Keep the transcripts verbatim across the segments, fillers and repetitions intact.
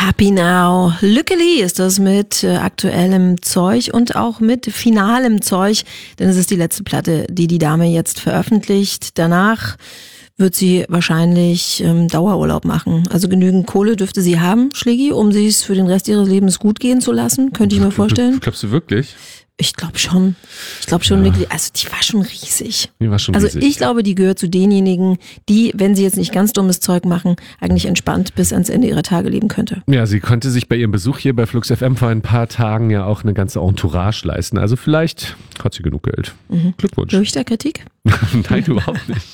Happy Now. Lückeli ist das mit äh, aktuellem Zeug und auch mit finalem Zeug, denn es ist die letzte Platte, die die Dame jetzt veröffentlicht. Danach wird sie wahrscheinlich ähm, Dauerurlaub machen. Also genügend Kohle dürfte sie haben, Schlägi, um sich es für den Rest ihres Lebens gut gehen zu lassen, könnte ich mir vorstellen. Glaubst du wirklich? Ich glaube schon. Ich glaube schon Ja. wirklich. Also die war schon riesig. Die war schon also riesig. ich glaube, die gehört zu denjenigen, die, wenn sie jetzt nicht ganz dummes Zeug machen, eigentlich entspannt bis ans Ende ihrer Tage leben könnte. Ja, sie konnte sich bei ihrem Besuch hier bei Flux F M vor ein paar Tagen ja auch eine ganze Entourage leisten. Also vielleicht hat sie genug Geld. Mhm. Glückwunsch. Durch der Kritik? Nein, überhaupt nicht.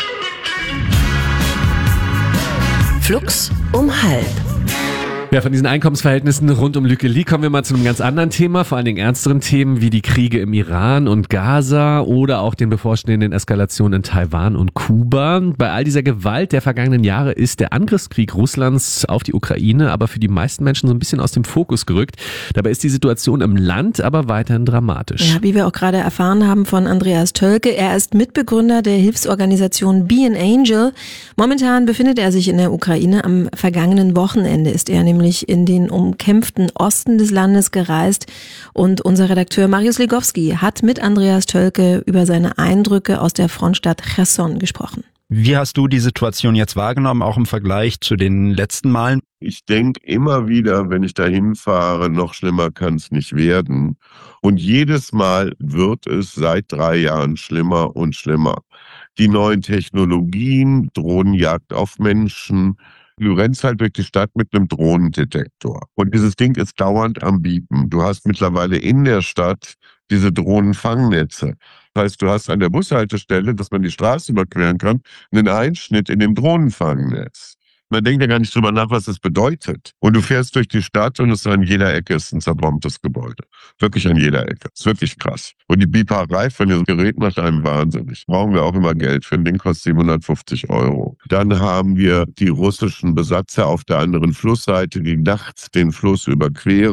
Flux um halb. Ja, von diesen Einkommensverhältnissen rund um Lückeli kommen wir mal zu einem ganz anderen Thema, vor allen Dingen ernsteren Themen wie die Kriege im Iran und Gaza oder auch den bevorstehenden Eskalationen in Taiwan und Kuba. Bei all dieser Gewalt der vergangenen Jahre ist der Angriffskrieg Russlands auf die Ukraine aber für die meisten Menschen so ein bisschen aus dem Fokus gerückt. Dabei ist die Situation im Land aber weiterhin dramatisch. Ja, wie wir auch gerade erfahren haben von Andreas Tölke. Er ist Mitbegründer der Hilfsorganisation Be an Angel. Momentan befindet er sich in der Ukraine. Am vergangenen Wochenende ist er nämlich in den umkämpften Osten des Landes gereist und unser Redakteur Marius Legowski hat mit Andreas Tölke über seine Eindrücke aus der Frontstadt Cherson gesprochen. Wie hast du die Situation jetzt wahrgenommen, auch im Vergleich zu den letzten Malen? Ich denke immer wieder, wenn ich da hinfahre, noch schlimmer kann es nicht werden. Und jedes Mal wird es seit drei Jahren schlimmer und schlimmer. Die neuen Technologien, Drohnenjagd auf Menschen. Du rennst halt durch die Stadt mit einem Drohnendetektor. Und dieses Ding ist dauernd am Biepen. Du hast mittlerweile in der Stadt diese Drohnenfangnetze. Das heißt, du hast an der Bushaltestelle, dass man die Straße überqueren kann, einen Einschnitt in dem Drohnenfangnetz. Man denkt ja gar nicht drüber nach, was das bedeutet. Und du fährst durch die Stadt und es an jeder Ecke ist ein zerbombtes Gebäude. Wirklich an jeder Ecke. Das ist wirklich krass. Und die Bieperei von diesem Gerät macht einem wahnsinnig. Brauchen wir auch immer Geld für. Ein Ding kostet siebenhundertfünfzig Euro. Dann haben wir die russischen Besatzer auf der anderen Flussseite, die nachts den Fluss überqueren.